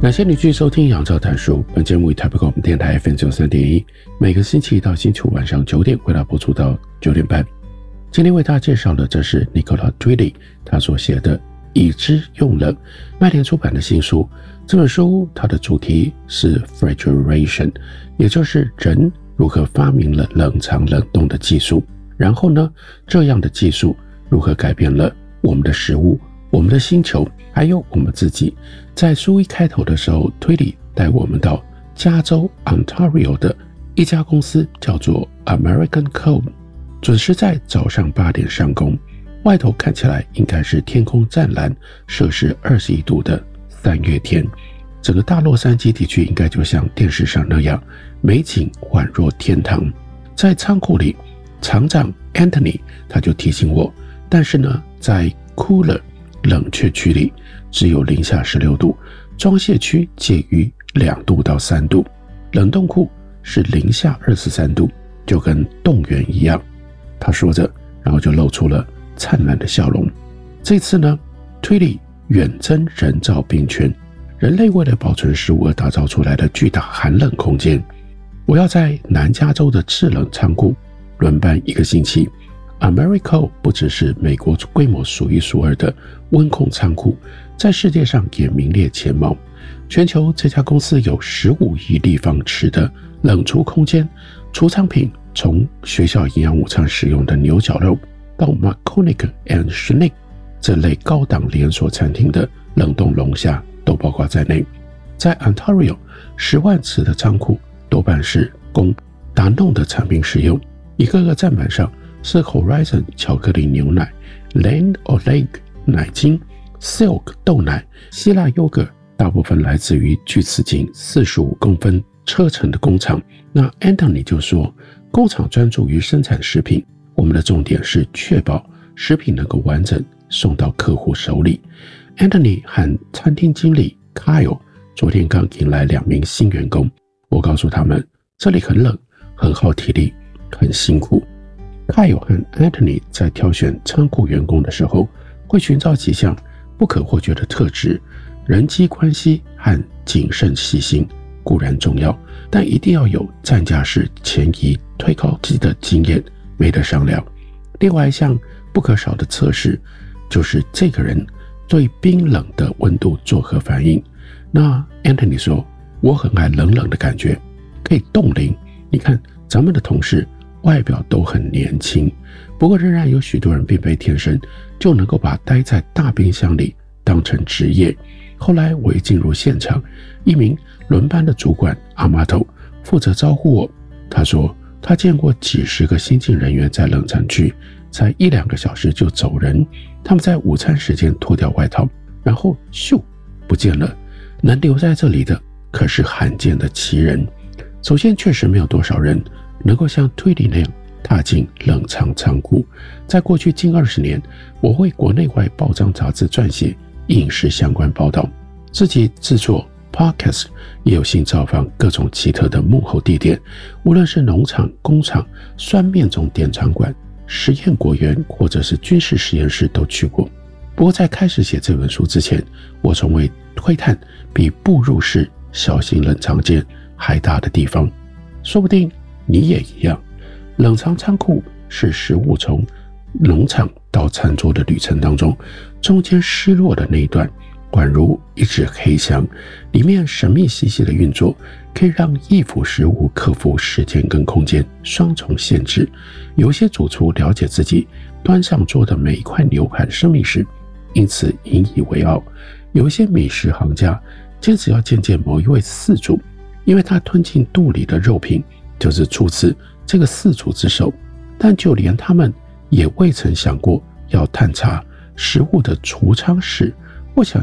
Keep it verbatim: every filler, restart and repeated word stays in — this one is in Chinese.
感谢你继续收听杨照谈书，本节目以台北广播电台 F M 九十三点一，每个星期一到星期五晚上九点为大家播出到九点半。今天为大家介绍的这是 Nicola Twilley 他所写的《已知用冷》，麦田出版的新书。这本书它的主题是 Refrigeration， 也就是人如何发明了冷藏冷冻的技术，然后呢，这样的技术如何改变了我们的食物、我们的星球，还有我们自己。在书一开头的时候，推理带我们到加州 Ontario 的一家公司，叫做 American Coal， 准时在早上八点上工。外头看起来应该是天空湛蓝，摄氏二十一度的三月天，整个大洛杉矶地区应该就像电视上那样，美景宛若天堂。在仓库里，厂长 Anthony 他就提醒我，但是呢，在 Cooler 冷却区里只有零下十六度，装卸区介于两度到三度，冷冻库是零下二十三度，就跟动员一样。他说着，然后就露出了灿烂的笑容。这次呢，推理远征人造冰圈，人类为了保存食物而打造出来的巨大寒冷空间。我要在南加州的制冷仓库轮班一个星期。Americo 不只是美国规模数一数二的温控仓库，在世界上也名列前茅。全球这家公司有十五亿立方尺的冷储空间，储藏品从学校营养午餐使用的牛角肉到 Maconochie and Schnick 这类高档连锁餐厅的冷冻龙虾都包括在内。在 Ontario 十万尺的仓库多半是供达弄的产品使用，一个个站板上是 Horizon 巧克力牛奶、Land O'Lakes 奶精、Silk 豆奶、希腊优格，大部分来自于距此近四十五公分车程的工厂。那 Anthony 就说，工厂专注于生产食品，我们的重点是确保食品能够完整送到客户手里。Anthony 和餐厅经理 Kyle 昨天刚迎来两名新员工，我告诉他们，这里很冷，很耗体力，很辛苦。Kyle 和 Anthony 在挑选仓库员工的时候，会寻找几项不可或缺的特质，人际关系和谨慎细心固然重要，但一定要有战架式前移推高机的经验，没得商量。另外一项不可少的测试，就是这个人对冰冷的温度作何反应。那 Anthony 说，我很爱冷冷的感觉，可以冻龄。你看咱们的同事外表都很年轻，不过仍然有许多人并非天生就能够把待在大冰箱里当成职业。后来我一进入现场，一名轮班的主管阿玛头负责招呼我，他说他见过几十个新进人员在冷藏区才一两个小时就走人，他们在午餐时间脱掉外套，然后咻不见了。能留在这里的可是罕见的奇人。首先确实没有多少人能够像推理那样踏进冷藏仓库。在过去近二十年，我为国内外报章杂志撰写饮食相关报道，自己制作 podcast， 也有幸造访各种奇特的幕后地点，无论是农场、工厂、酸面种典藏馆、实验果园或者是军事实验室都去过。不过在开始写这本书之前，我从未窥探比步入式小型冷藏间还大的地方。说不定你也一样。冷藏仓库是食物从农场到餐桌的旅程当中中间失落的那一段，宛如一只黑箱，里面神秘兮兮的运作，可以让易腐食物克服时间跟空间双重限制。有些主厨了解自己端上桌的每一块牛排生命史，因此引以为傲。有一些美食行家坚持要见见某一位饲主，因为他吞进肚里的肉品就是出自这个饲主之手。但就连他们也未曾想过要探查食物的储藏史，或想